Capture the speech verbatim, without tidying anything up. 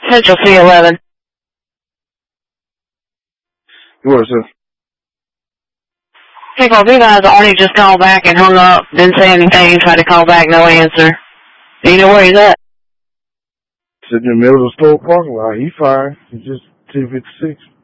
Central C eleven. What is it? Hey, Big Eyes, Arnie just called back and hung up, didn't say anything, tried to call back, no answer. Do you know where he's at? Sitting in the middle of the store parking lot. He fine. He's just two fifty-six.